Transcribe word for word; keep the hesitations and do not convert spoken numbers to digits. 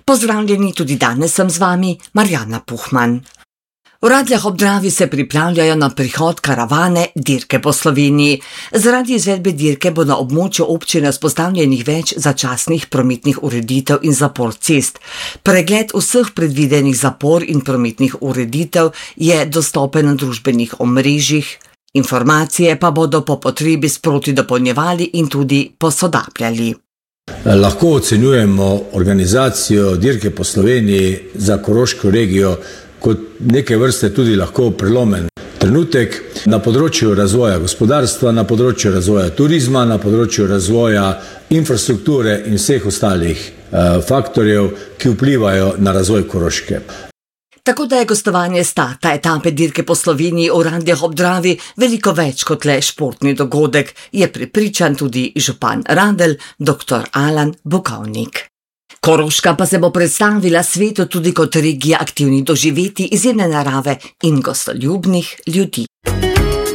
Pozdravljeni, tudi danes sem z vami, Marjana Puhman. V Radljah ob Dravi se pripravljajo na prihod karavane Dirke po Sloveniji. Zaradi izvedbe dirke bo na območju občine vzpostavljenih več začasnih prometnih ureditev in zapor cest. Pregled vseh predvidenih zapor in prometnih ureditev je dostopen na družbenih omrežjih. Informacije pa bodo po potrebi sproti dopolnjevali in tudi posodabljali. Lahko ocenjujemo organizacijo Dirke po Sloveniji za Koroško regijo kot neke vrste tudi lahko prelomen trenutek na področju razvoja gospodarstva, na področju razvoja turizma, na področju razvoja infrastrukture in vseh ostalih uh, faktorjev, ki vplivajo na razvoj Koroške. Tako da je gostovanje starta etape Dirke po Sloveniji v Radljah ob Dravi veliko več kot le športni dogodek, je prepričan tudi župan Radelj, doktor Alan Bukovnik. Koroška pa se bo predstavila svetu tudi kot regija aktivnih doživetij, izjemne narave in gostoljubnih ljudi.